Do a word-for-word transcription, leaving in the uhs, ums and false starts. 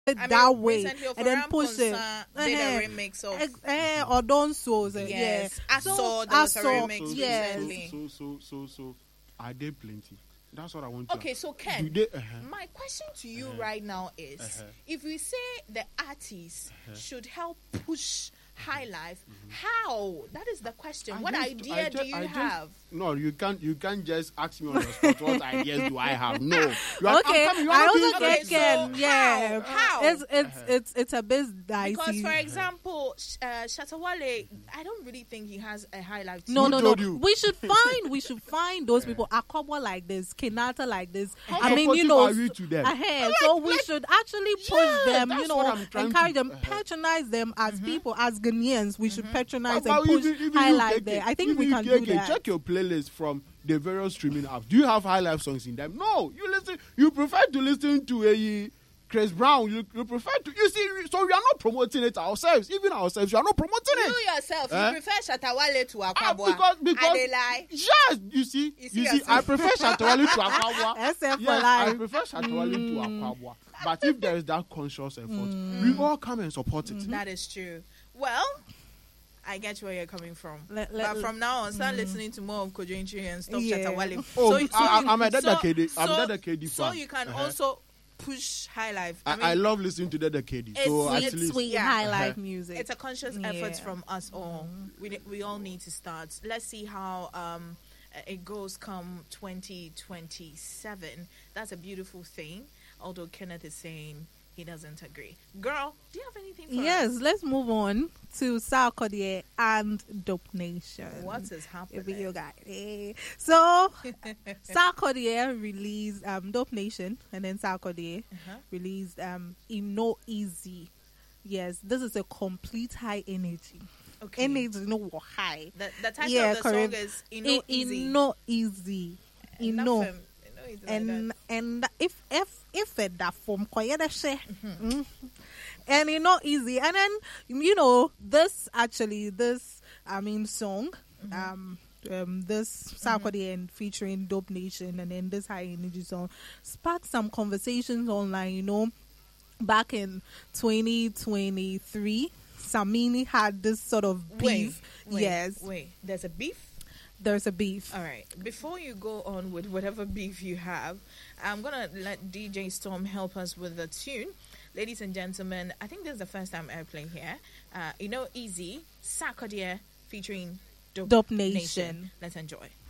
it I that mean, way recently, and then Oforam push it. Konsa did a remix of Ex- eh, or don't so yes, yeah. I So, saw there was a I saw, remix so, yes. recently. so, so, so, so, are they plenty? That's what I want to Okay, ask. so Ken, Do they, uh-huh. my question to you Uh-huh. right now is: Uh-huh. if we say the artists Uh-huh. should help push high life, how? That is the question. I what just- idea I do ju- you I just- have? No, you can't. You can't just ask me on the spot. What ideas do I have? No. You are, Okay, I'm coming, you are I not being also okay, get so Ken. Yeah, how? How? it's it's it's it's a bit dicey. Because, for example, Sh- uh, Shatawale, I don't really think he has a high life. No, Who no, no. told you? We should find we should find those people. Akobwa like this, Kenata like this. How I mean, you supportive know, are you to them? ahead. So we should actually push Yeah, them. that's You know, what I'm trying encourage to- them, uh-huh. patronize them as people, as Ghanaians. We should patronize But and push even- even you, highlight K K, there. I think even we you, can K do K, that. Check your playlist from the various streaming apps. Do you have high life songs in them? No. You listen. You prefer to listen to a Chris Brown. You, you prefer to. You see. So we are not promoting it ourselves. Even ourselves, we are not promoting You it. yourself, Eh? you prefer Shatawale to Ah, Akwabwa. because because Are they lie? yes, you see, You see you see, yourself. I prefer Shatawale to Akwawa. Except for Yes, I life. prefer Shatawale to Akwawa. But if there is that conscious effort, we all come and support it. That is true. Well, I get where you're coming from. Let- let- but from now on, start listening to more of Kojointri and stop Yeah. Shatawale. Oh, you- I- you- I'm a so- dedicated- I'm so- dedicated So fan. you can Uh-huh. also push high life. I, mean, I love listening to the decade. So It's at sweet, least Sweet Yeah. high life Uh-huh. music. it's a conscious Yeah. effort from us all. We we all need to start. Let's see how um it goes come twenty twenty-seven. That's a beautiful thing. Although Kenneth is saying he doesn't agree. Girl, do you have anything for Yes, us? let's move on to Sarkodie and Dope Nation. What is If happening? you got it. So, Sarkodie released um, Dope Nation, and then Sarkodie Uh-huh. released um, Ino Easy. Yes, this is a complete high energy. Okay. Energy, you know, high. The, the title Yeah, of the correct. song is Ino I- Easy. Ino Easy. Enough, Ino. um, Ino Easy like And that. and if if if it that form mm and it's not easy, and then you know this actually this I mean song um um this Sarkodie and featuring Dope Nation, and then this high energy song sparked some conversations online, you know, back in twenty twenty-three. Samini had this sort of beef. Wait, wait, yes, Wait, there's a beef? there's a beef. All right. Before you go on with whatever beef you have, I'm going to let D J Storm help us with the tune. Ladies and gentlemen, I think this is the first time I play here. Uh, you know, Easy, Sarkodie featuring Dope, Dope Nation. Let's enjoy.